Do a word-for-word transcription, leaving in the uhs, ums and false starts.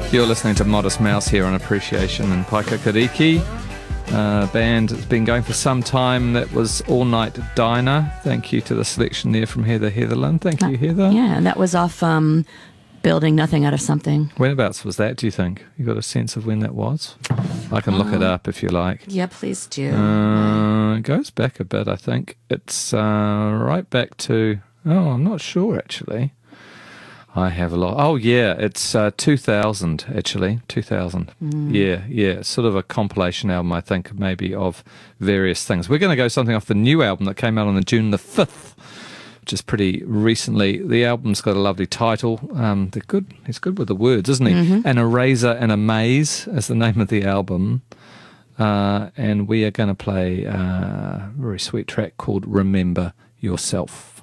You're listening to Modest Mouse here on Appreciation and Paikakariki. Uh, band that's been going for some time. That was All Night Diner. Thank you to the selection there from Heather Heatherland. Thank you, Heather. Yeah, and that was off um, Building Nothing Out of Something. Whenabouts was that, do you think? You got a sense of when that was? I can look Um, it up if you like. Yeah, please do. Uh, it goes back a bit, I think. It's uh, right back to... Oh, I'm not sure, actually. I have a lot. Oh, yeah, it's uh, two thousand, actually. two thousand. Mm. Yeah, yeah. It's sort of a compilation album, I think, maybe of various things. We're going to go something off the new album that came out on the June the fifth, which is pretty recently. The album's got a lovely title. Um, they're good. He's good with the words, isn't he? Mm-hmm. An Eraser and a Maze is the name of the album. Uh, and we are going to play uh, a very sweet track called Remember Yourself.